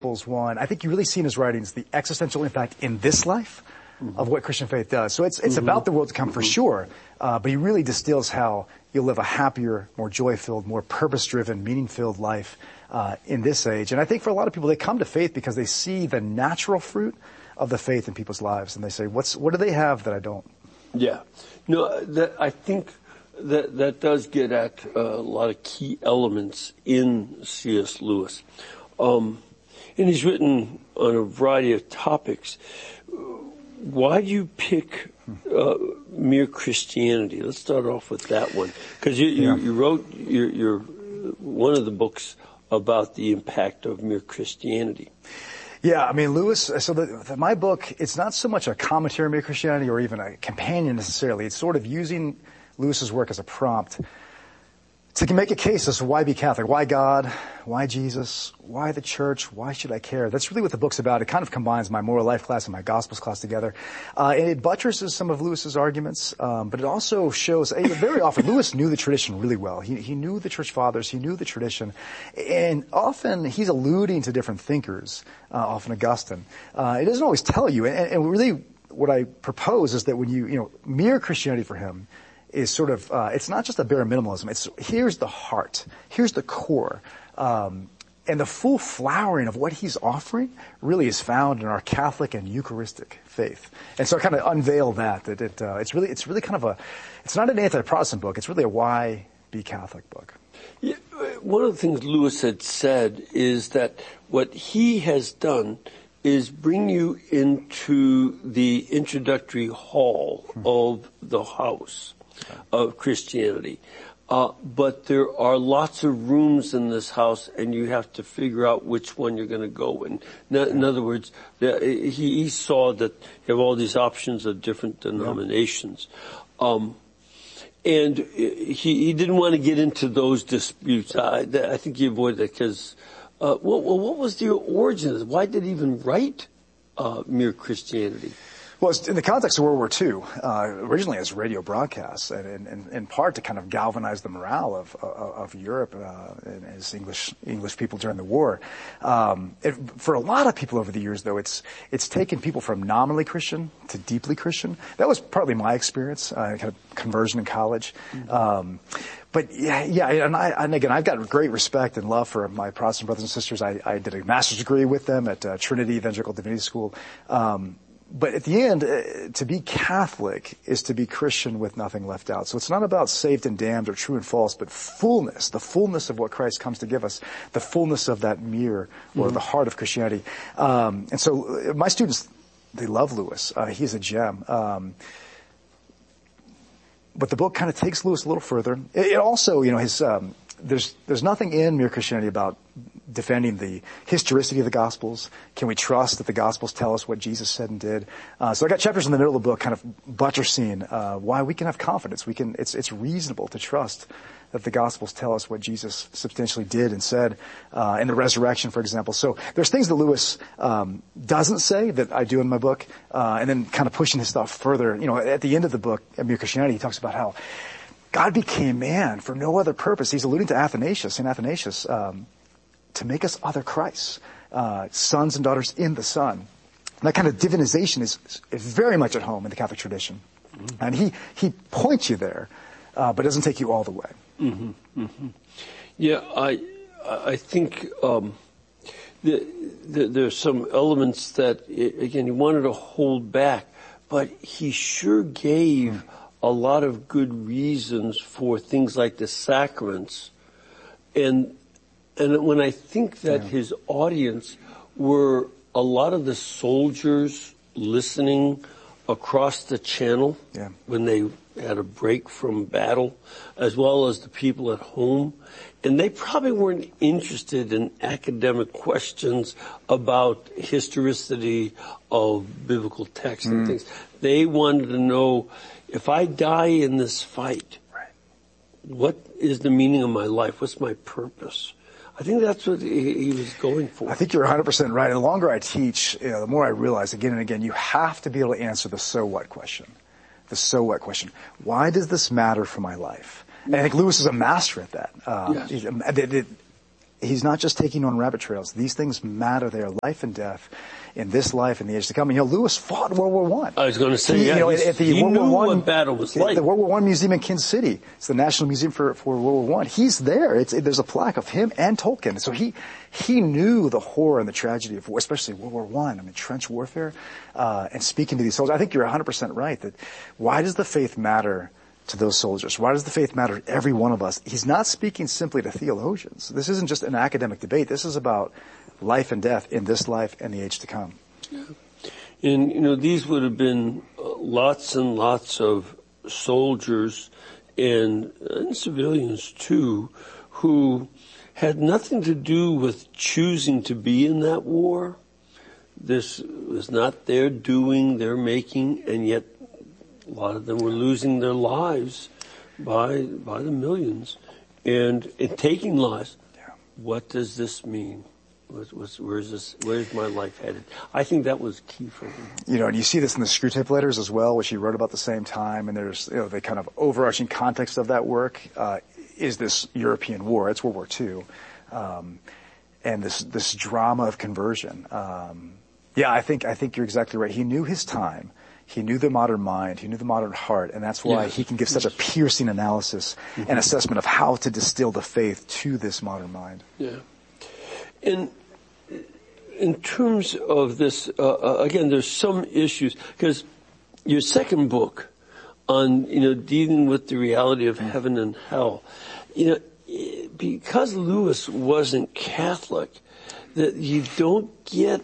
one, I think you really see in his writings the existential impact in this life of what Christian faith does. So it's about the world to come for sure, but he really distills how you'll live a happier, more joy-filled, more purpose-driven, meaning-filled life in this age. And I think for a lot of people, they come to faith because they see the natural fruit of the faith in people's lives, and they say, what do they have that I don't? Yeah. No, I think that does get at a lot of key elements in C.S. Lewis. And he's written on a variety of topics. Why do you pick Mere Christianity? Let's start off with that one, because you wrote your one of the books about the impact of Mere Christianity. Yeah, I mean, Lewis, so my book, it's not so much a commentary on Mere Christianity or even a companion necessarily. It's sort of using Lewis's work as a prompt to make a case as to why be Catholic, why God, why Jesus, why the church, why should I care? That's really what the book's about. It kind of combines my moral life class and my gospels class together. And it buttresses some of Lewis's arguments, but it also shows, very often, Lewis knew the tradition really well. He knew the church fathers, he knew the tradition, and often he's alluding to different thinkers, often Augustine. It doesn't always tell you, and really what I propose is that when mere Christianity for him is sort of, it's not just a bare minimalism. Here's the heart. Here's the core. And the full flowering of what he's offering really is found in our Catholic and Eucharistic faith. And so I kind of unveil that it's really kind of it's not an anti-Protestant book. It's really a why be Catholic book. Yeah, one of the things Lewis had said is that what he has done is bring you into the introductory hall of the house of Christianity. But there are lots of rooms in this house, and you have to figure out which one you're going to go in. In other words, he saw that you have all these options of different denominations. And he didn't want to get into those disputes. I think he avoided that because, what was the origin? Why did he even write Mere Christianity? Well, it's in the context of World War II, originally as radio broadcasts, and in part to kind of galvanize the morale of Europe and as English people during the war. For a lot of people over the years, though, it's taken people from nominally Christian to deeply Christian. That was partly my experience, kind of conversion in college. But and again, I've got great respect and love for my Protestant brothers and sisters. I did a master's degree with them at Trinity Evangelical Divinity School. But at the end, to be Catholic is to be Christian with nothing left out. So it's not about saved and damned or true and false, but fullness, the fullness of what Christ comes to give us, the fullness of that mirror or the heart of Christianity. And so my students, they love Lewis. He's a gem. But the book kind of takes Lewis a little further. It also, there's nothing in Mere Christianity about defending the historicity of the Gospels. Can we trust that the Gospels tell us what Jesus said and did? So I got chapters in the middle of the book kind of buttressing why we can have confidence. It's reasonable to trust that the Gospels tell us what Jesus substantially did and said in the resurrection, for example. So there's things that Lewis doesn't say that I do in my book, and then kind of pushing his stuff further. At the end of the book, at Mere Christianity, he talks about how God became man for no other purpose. He's alluding to Athanasius, St. Athanasius, to make us other Christs, sons and daughters in the Son. And that kind of divinization is very much at home in the Catholic tradition. Mm-hmm. And he points you there, but doesn't take you all the way. Mm-hmm. Mm-hmm. Yeah, I think there's some elements that, again, he wanted to hold back, but he sure gave a lot of good reasons for things like the sacraments. And when I think that his audience were a lot of the soldiers listening across the channel when they had a break from battle, as well as the people at home. And they probably weren't interested in academic questions about historicity of biblical texts and things. They wanted to know, if I die in this fight, what is the meaning of my life? What's my purpose? I think that's what he was going for. I think you're 100% right. And the longer I teach, the more I realize again and again, you have to be able to answer the so what question. The so what question. Why does this matter for my life? And I think Lewis is a master at that. he's not just taking on rabbit trails. These things matter. They are life and death in this life and the age to come. And, Lewis fought in World War I. I was going to say, at the he World knew War I, what battle was like. The World War I Museum in Kansas City. It's the National Museum for World War I. He's there. There's a plaque of him and Tolkien. So he knew the horror and the tragedy of war, especially World War I. Trench warfare, and speaking to these soldiers. I think you're 100% right that why does the faith matter to those soldiers? Why does the faith matter to every one of us? He's not speaking simply to theologians. This isn't just an academic debate. This is about life and death in this life and the age to come. Yeah. And, these would have been lots and lots of soldiers and civilians too, who had nothing to do with choosing to be in that war. This was not their doing, their making, and yet a lot of them were losing their lives by the millions. And in taking lives, what does this mean? Where's my life headed? I think that was key for him. And you see this in the Screwtape Letters as well, which he wrote about the same time. And there's, the kind of overarching context of that work, is this European war. It's World War II. And this drama of conversion. I think you're exactly right. He knew his time. He knew the modern mind. He knew the modern heart. And that's why he can give such a piercing analysis and assessment of how to distill the faith to this modern mind. Yeah. In terms of this, again, there's some issues, because your second book on, dealing with the reality of heaven and hell, because Lewis wasn't Catholic, that you don't get,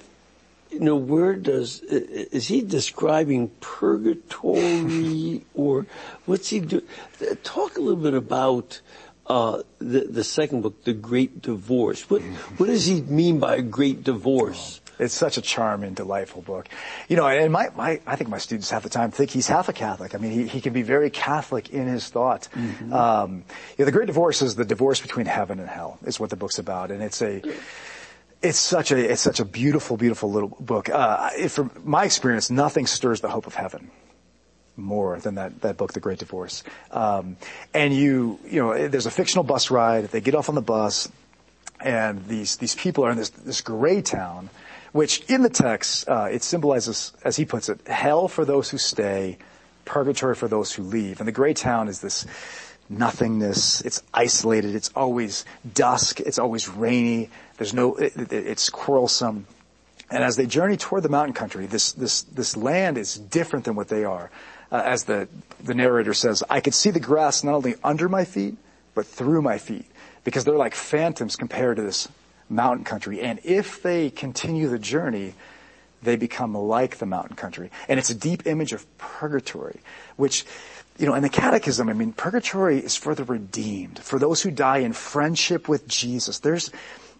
is he describing purgatory or what's he doing? Talk a little bit about the second book, The Great Divorce. What does he mean by a great divorce? It's such a charming, delightful book. And I think my students half the time think he's half a Catholic. He can be very Catholic in his thought. Mm-hmm. The Great Divorce is the divorce between heaven and hell, is what the book's about. And it's such a beautiful, beautiful little book. From my experience, nothing stirs the hope of heaven more than that book, The Great Divorce. And there's a fictional bus ride. They get off on the bus, and these people are in this gray town, which in the text, it symbolizes, as he puts it, hell for those who stay, purgatory for those who leave. And the gray town is this nothingness. It's isolated. It's always dusk. It's always rainy. It's quarrelsome. And as they journey toward the mountain country, this land is different than what they are. As the narrator says, I could see the grass not only under my feet, but through my feet, because they're like phantoms compared to this mountain country. And if they continue the journey, they become like the mountain country. And it's a deep image of purgatory, which, in the Catechism, purgatory is for the redeemed, for those who die in friendship with Jesus. There's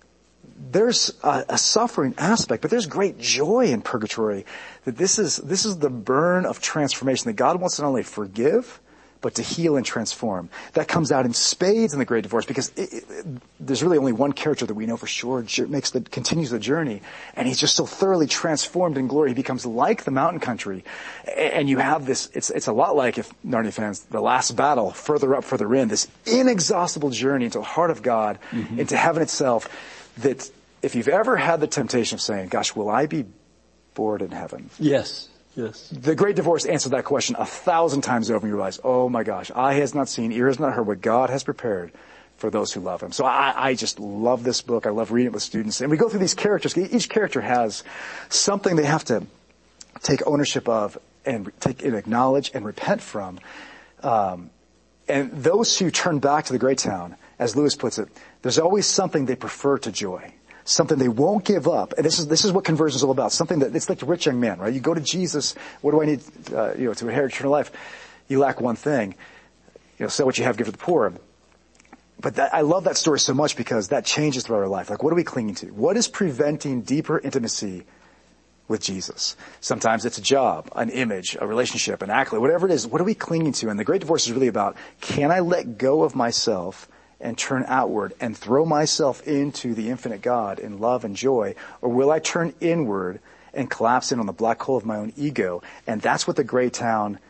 a suffering aspect, but there's great joy in purgatory. That this is the burn of transformation, that God wants to not only forgive, but to heal and transform. That comes out in spades in The Great Divorce, because there's really only one character that we know for sure continues the journey, and he's just so thoroughly transformed in glory. He becomes like the mountain country, and you have this. It's a lot like, if Narnia fans, The Last Battle, further up, further in, this inexhaustible journey into the heart of God, into heaven itself. That if you've ever had the temptation of saying, gosh, will I be bored in heaven? Yes. The Great Divorce answered that question 1,000 times over, and you realize, oh my gosh, eye has not seen, ear has not heard what God has prepared for those who love him. So I just love this book. I love reading it with students. And we go through these characters. Each character has something they have to take ownership of and acknowledge and repent from. And those who turn back to the great town, as Lewis puts it, there's always something they prefer to joy, something they won't give up. And this is what conversion is all about. Something that, it's like the rich young man, right? You go to Jesus. What do I need, to inherit eternal life? You lack one thing. Sell what you have, give to the poor. But I love that story so much, because that changes throughout our life. Like, what are we clinging to? What is preventing deeper intimacy with Jesus? Sometimes it's a job, an image, a relationship, an accolade, whatever it is. What are we clinging to? And the Great Divorce is really about, can I let go of myself and turn outward and throw myself into the infinite God in love and joy? Or will I turn inward and collapse in on the black hole of my own ego? And that's what the gray town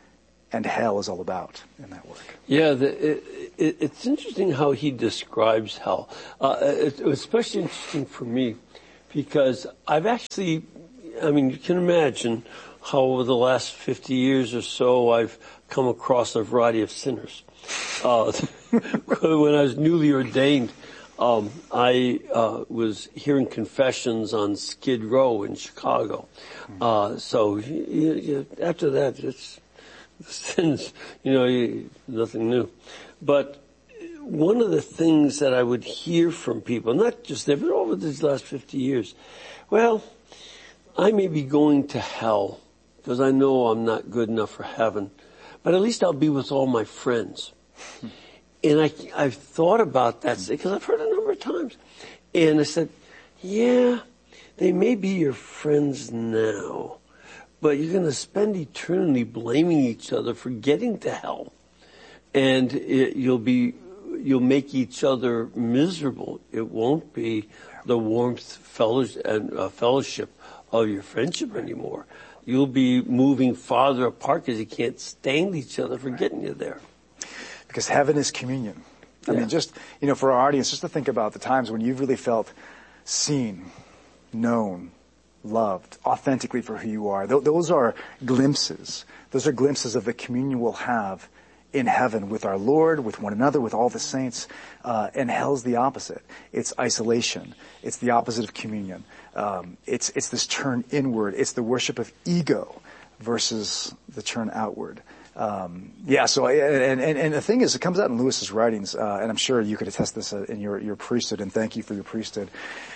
and hell is all about in that work. Yeah, it's interesting how he describes hell. It was especially interesting for me because I've actually, you can imagine how over the last 50 years or so I've come across a variety of sinners. When I was newly ordained, I was hearing confessions on Skid Row in Chicago. So after that, it's sins, nothing new. But one of the things that I would hear from people, not just there, but over these last 50 years, well, I may be going to hell because I know I'm not good enough for heaven, but at least I'll be with all my friends. And I've thought about that because I've heard it a number of times. And I said, yeah, they may be your friends now, but you're going to spend eternity blaming each other for getting to hell. And you'll make each other miserable. It won't be the warmth, fellowship of your friendship anymore. You'll be moving farther apart because you can't stand each other for getting you there. Because heaven is communion. I mean, just, for our audience, just to think about the times when you've really felt seen, known, loved authentically for who you are. Those are glimpses. Those are glimpses of the communion we'll have in heaven with our Lord, with one another, with all the saints. And hell's the opposite. It's isolation. It's the opposite of communion. It's this turn inward. It's the worship of ego versus the turn outward. And the thing is, it comes out in Lewis's writings, and I'm sure you could attest this in your priesthood, and thank you for your priesthood.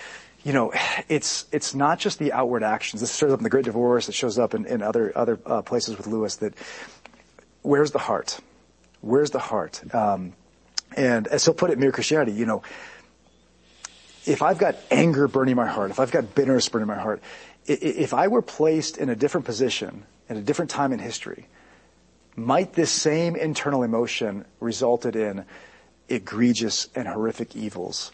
It's not just the outward actions. This shows up in the Great Divorce. It shows up in other places with Lewis. That where's the heart? Where's the heart? And as he'll put it in Mere Christianity, if I've got anger burning my heart, if I've got bitterness burning my heart, if I were placed in a different position at a different time in history, might this same internal emotion resulted in egregious and horrific evils?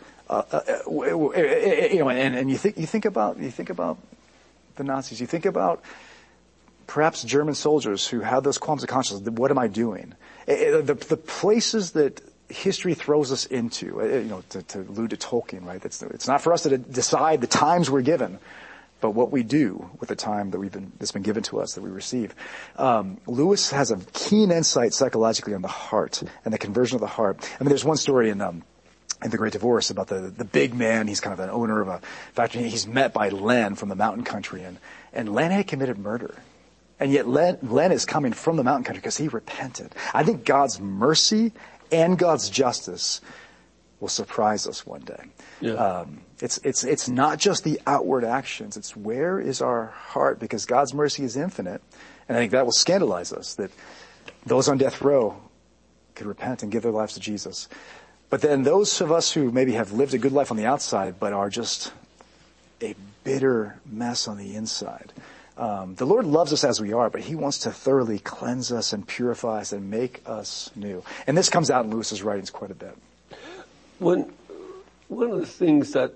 And you think about the Nazis. You think about perhaps German soldiers who had those qualms of conscience. What am I doing? The places that history throws us into, to allude to Tolkien, right? It's not for us to decide the times we're given, but what we do with the time that's been given to us, that we receive. Lewis has a keen insight psychologically on the heart and the conversion of the heart. There's one story in The Great Divorce about the big man. He's kind of an owner of a factory. He's met by Len from the mountain country, and Len had committed murder. And yet Len is coming from the mountain country because he repented. I think God's mercy and God's justice will surprise us one day. Yeah. It's not just the outward actions. It's where is our heart, because God's mercy is infinite. And I think that will scandalize us, that those on death row could repent and give their lives to Jesus. But then those of us who maybe have lived a good life on the outside but are just a bitter mess on the inside. The Lord loves us as we are, but he wants to thoroughly cleanse us and purify us and make us new. And this comes out in Lewis's writings quite a bit. One of the things that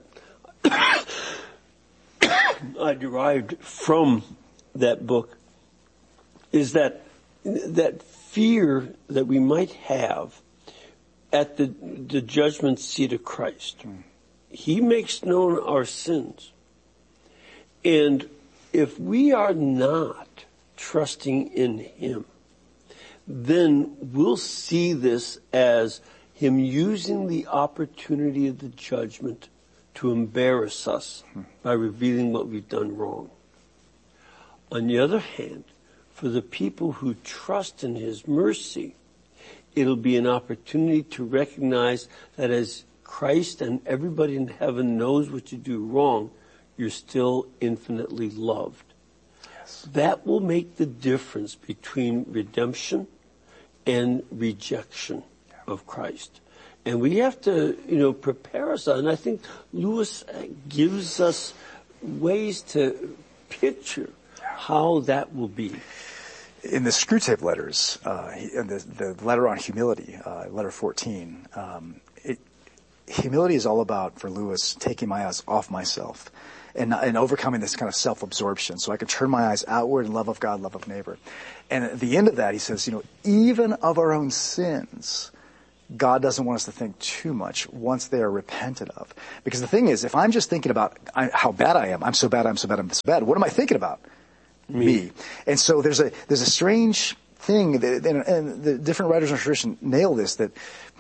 I derived from that book is that fear that we might have at the judgment seat of Christ. He makes known our sins. And if we are not trusting in him, then we'll see this as him using the opportunity of the judgment to embarrass us by revealing what we've done wrong. On the other hand, for the people who trust in his mercy, it'll be an opportunity to recognize that as Christ and everybody in heaven knows what you do wrong, you're still infinitely loved. Yes. That will make the difference between redemption and rejection of Christ. And we have to, prepare ourselves. And I think Lewis gives us ways to picture how that will be. In the Screwtape letters, the letter on humility, letter 14, humility is all about, for Lewis, taking my eyes off myself and overcoming this kind of self-absorption so I can turn my eyes outward in love of God, love of neighbor. And at the end of that, he says, even of our own sins, God doesn't want us to think too much once they are repented of. Because the thing is, if I'm just thinking about how bad I am, I'm so bad, I'm so bad, I'm so bad, what am I thinking about? Me. And so there's a strange thing, and the different writers in our tradition nail this, that,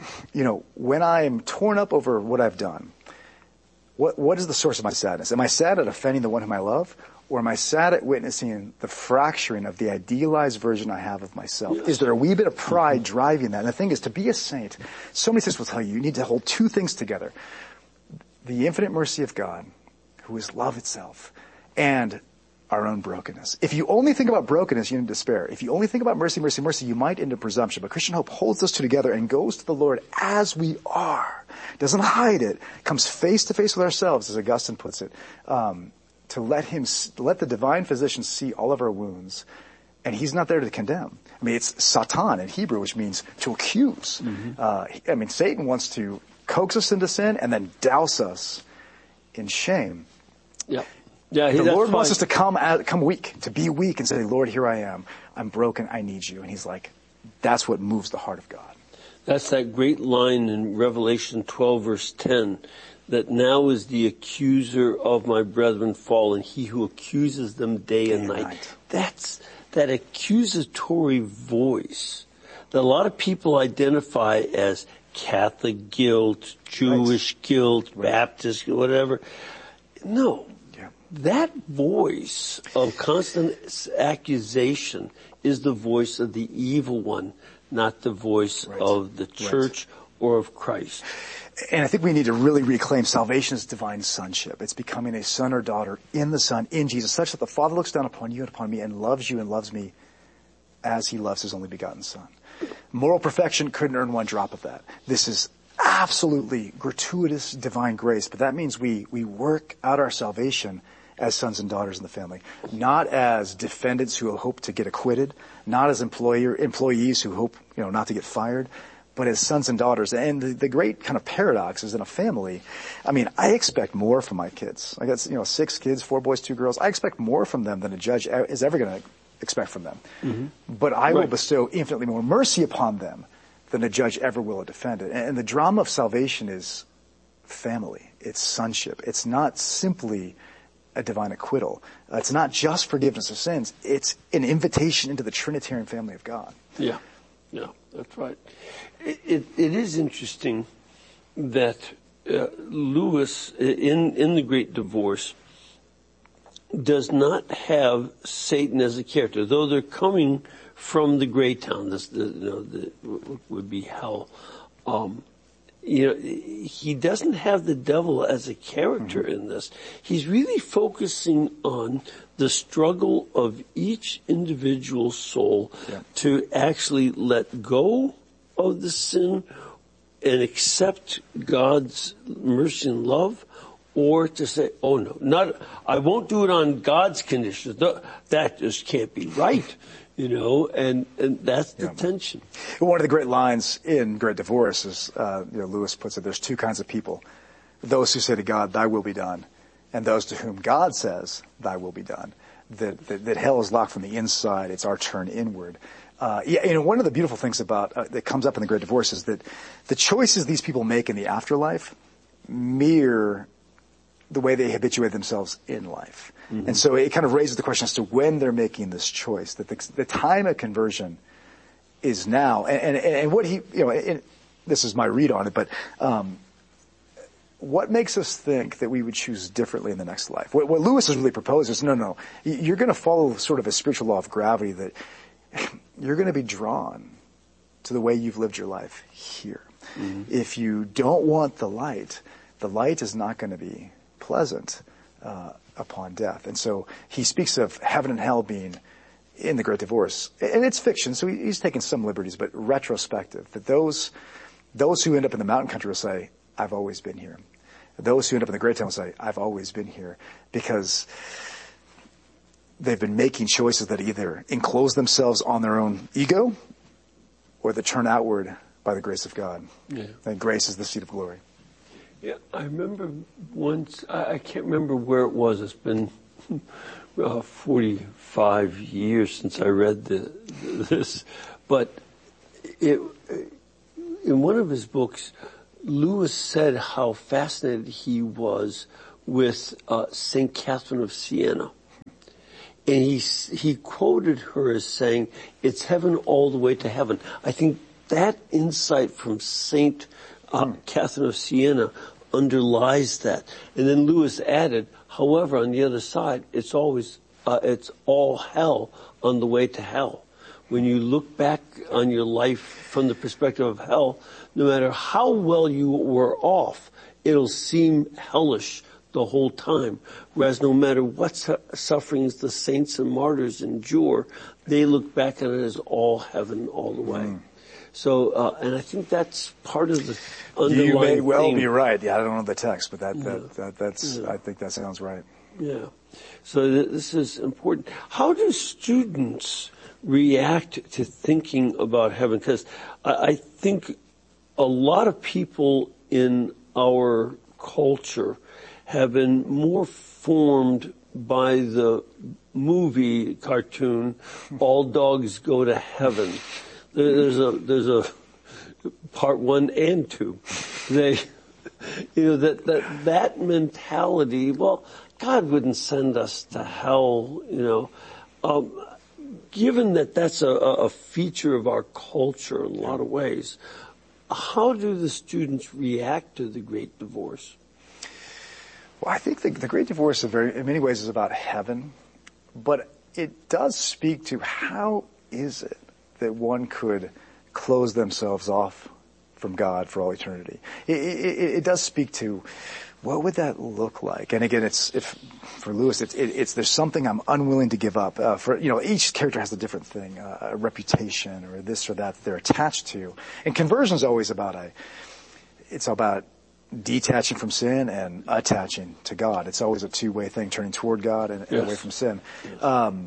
when I am torn up over what I've done, what is the source of my sadness? Am I sad at offending the one whom I love? Or am I sad at witnessing the fracturing of the idealized version I have of myself? Is there a wee bit of pride driving that? And the thing is, to be a saint, so many saints will tell you need to hold two things together. The infinite mercy of God, who is love itself, and our own brokenness. If you only think about brokenness, you end in despair. If you only think about mercy, mercy, mercy, you might end in presumption. But Christian hope holds those two together and goes to the Lord as we are. Doesn't hide it. Comes face to face with ourselves, as Augustine puts it. To let the divine physician see all of our wounds. And he's not there to condemn. I mean, it's Satan in Hebrew, which means to accuse. Satan wants to coax us into sin and then douse us in shame. Yeah. The Lord wants us to come weak, to be weak and say, Lord, here I am. I'm broken. I need you. And he's like, that's what moves the heart of God. That's that great line in Revelation 12, verse 10, that now is the accuser of my brethren fallen, he who accuses them day and night. That's that accusatory voice that a lot of people identify as Catholic guilt, Jewish guilt, Baptist, whatever. No. That voice of constant accusation is the voice of the evil one, not the voice of the church or of Christ. And I think we need to really reclaim salvation as divine sonship. It's becoming a son or daughter in the Son, in Jesus, such that the Father looks down upon you and upon me and loves you and loves me as he loves his only begotten Son. Moral perfection couldn't earn one drop of that. This is absolutely gratuitous divine grace, but that means we work out our salvation as sons and daughters in the family, not as defendants who hope to get acquitted, not as employees who hope, not to get fired, but as sons and daughters. And the great kind of paradox is in a family, I expect more from my kids. I got, 6 kids, 4 boys, 2 girls. I expect more from them than a judge is ever going to expect from them. Mm-hmm. But I will bestow infinitely more mercy upon them than a judge ever will a defendant. And the drama of salvation is family. It's sonship. It's not simply a divine acquittal. It's not just forgiveness of sins. It's an invitation into the Trinitarian family of God. Yeah, that's right. It is interesting that Lewis, in The Great Divorce, does not have Satan as a character, though they're coming from the gray town. Would be hell. He doesn't have the devil as a character in this. He's really focusing on the struggle of each individual soul to actually let go of the sin and accept God's mercy and love, or to say, oh no, I won't do it on God's conditions. That just can't be right. And that's the tension. One of the great lines in Great Divorce is, Lewis puts it, there's 2 kinds of people. Those who say to God, thy will be done, and those to whom God says, thy will be done. That hell is locked from the inside. It's our turn inward. One of the beautiful things about, that comes up in the Great Divorce is that the choices these people make in the afterlife mirror the way they habituate themselves in life. Mm-hmm. And so it kind of raises the question as to when they're making this choice, that the time of conversion is now. And what this is my read on it, but what makes us think that we would choose differently in the next life? What Lewis has really proposed is, no, you're going to follow sort of a spiritual law of gravity, that you're going to be drawn to the way you've lived your life here. Mm-hmm. If you don't want the light is not going to be pleasant upon death. And so he speaks of heaven and hell being in the Great Divorce. And it's fiction, so he's taking some liberties, but retrospective. That those who end up in the mountain country will say, I've always been here. Those who end up in the great town will say, I've always been here. Because they've been making choices that either enclose themselves on their own ego or that turn outward by the grace of God. Yeah. And grace is the seat of glory. Yeah, I remember once, I can't remember where it was. It's been 45 years since I read this, but in one of his books, Lewis said how fascinated he was with St. Catherine of Siena. And he quoted her as saying, "It's heaven all the way to heaven." I think that insight from St. Catherine of Siena underlies that. And then Lewis added, however, on the other side, it's all hell on the way to hell. When you look back on your life from the perspective of hell, no matter how well you were off, it'll seem hellish the whole time. Whereas no matter what sufferings the saints and martyrs endure, they look back on it as all heaven all the way. So, and I think that's part of the underlying You may well theme. be right. Yeah, I don't know the text, but that's I think that sounds right. Yeah. So this is important. How do students react to thinking about heaven? Because I think a lot of people in our culture have been more formed by the movie cartoon, All Dogs Go to Heaven. There's a part 1 and 2. That mentality, well, God wouldn't send us to hell, given that that's a feature of our culture in a lot of ways. How do the students react to the Great Divorce? Well, I think the Great Divorce in many ways is about heaven, but it does speak to how is it that one could close themselves off from God for all eternity. It does speak to what would that look like? And again, for Lewis, there's something I'm unwilling to give up. Each character has a different thing, a reputation or this or that they're attached to. And conversion is always it's about detaching from sin and attaching to God. It's always a two-way thing, turning toward God and away from sin. And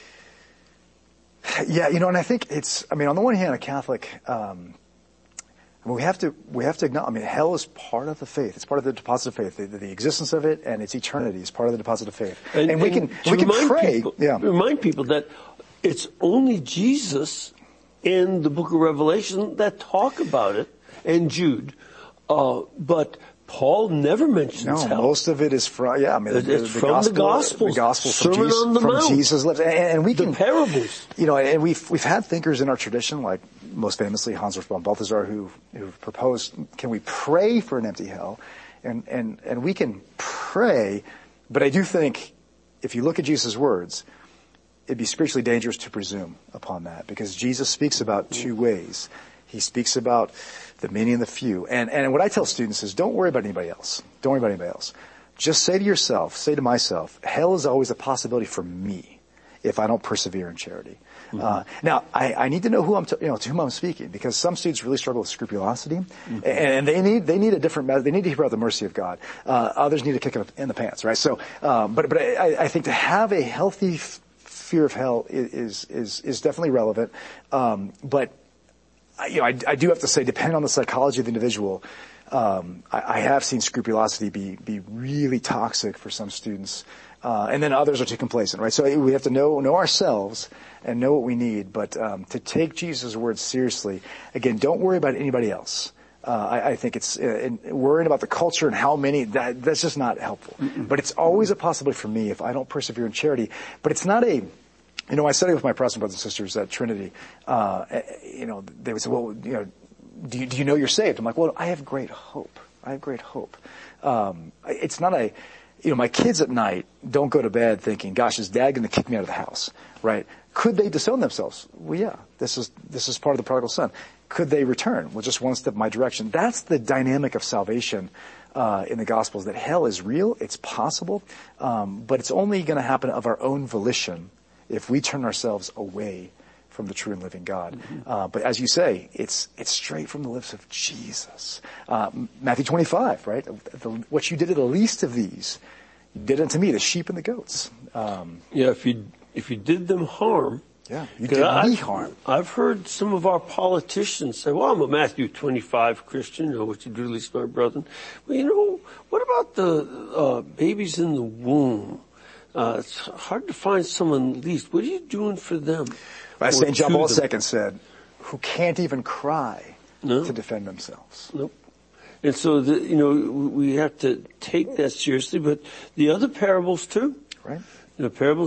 I think on the one hand, a Catholic, we have to acknowledge, hell is part of the faith. It's part of the deposit of faith. The existence of it and its eternity is part of the deposit of faith. And we can pray. Remind people that it's only Jesus in the book of Revelation that talk about it, and Jude. But Paul never mentions hell. Most of it is from, it's from the Gospels. The Gospels from Jesus' lips. And we can, the parables. And we've had thinkers in our tradition, like most famously Hans von Balthasar, who proposed, can we pray for an empty hell? And we can pray, but I do think if you look at Jesus' words, it'd be spiritually dangerous to presume upon that, because Jesus speaks about two ways. He speaks about the many and the few. And what I tell students is don't worry about anybody else. Don't worry about anybody else. Just say to myself, hell is always a possibility for me if I don't persevere in charity. Mm-hmm. Now, I need to know to whom I'm speaking, because some students really struggle with scrupulosity, mm-hmm. and they need a different method. They need to hear about the mercy of God. Others need to kick it in the pants, right? So, but I think to have a healthy fear of hell is definitely relevant. But I do have to say, depending on the psychology of the individual, I have seen scrupulosity be really toxic for some students, and then others are too complacent, right? So we have to know ourselves and know what we need, but to take Jesus' words seriously, again, don't worry about anybody else. I think it's worrying about the culture and how many, that's just not helpful. Mm-mm. But it's always a possibility for me if I don't persevere in charity. But it's not I study with my Protestant brothers and sisters at Trinity. They would say, well, do you know you're saved? I'm like, well, I have great hope. It's not my kids at night don't go to bed thinking, gosh, is Dad going to kick me out of the house, right? Could they disown themselves? Well, yeah, this is part of the prodigal son. Could they return? Well, just one step in my direction. That's the dynamic of salvation in the Gospels, that hell is real, it's possible, but it's only going to happen of our own volition if we turn ourselves away from the true and living God. Mm-hmm. But as you say, it's straight from the lips of Jesus. Matthew 25, right? What you did to the least of these, you did unto me, the sheep and the goats. If you did them harm, Yeah, you did me harm. I've heard some of our politicians say, well, I'm a Matthew 25 Christian, what you do, at least my brother. Well, what about the babies in the womb? It's hard to find someone at least. What are you doing for them? As St. John Paul II said, who can't even cry to defend themselves. Nope. And so, we have to take that seriously, but the other parables too. Right. The parables